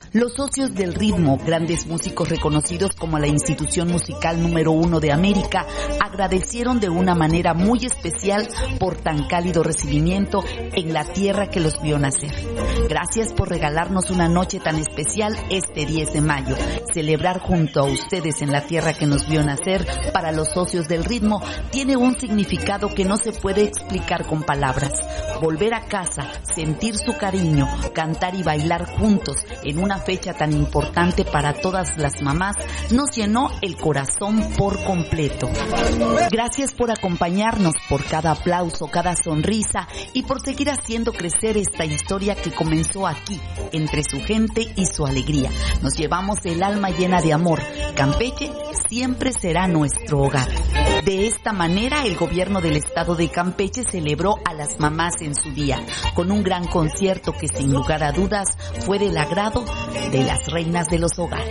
Los socios del ritmo, grandes músicos reconocidos como la institución musical número 1 de América, agradecieron de una manera muy especial por tan cálido recibimiento en la tierra que los vio nacer. Gracias por regalarnos una noche tan especial este 10 de mayo. Celebrar junto a ustedes en la tierra que nos vio nacer, para los socios del ritmo, tiene un significado que no se puede explicar con palabras. Volver a casa, sentir su cariño, cantar y bailar juntos en una fecha tan importante para todas las mamás, nos llenó el corazón por completo. Gracias por acompañarnos, por cada aplauso, cada sonrisa y por seguir haciendo crecer esta historia que comenzó aquí, entre su gente y su alegría. Nos llevamos el alma llena de amor. Campeche siempre será nuestro hogar. De esta manera, el gobierno del estado de Campeche celebró a las mamás en su día, con un gran concierto que sin lugar a dudas fue del agrado de las reinas de los hogares.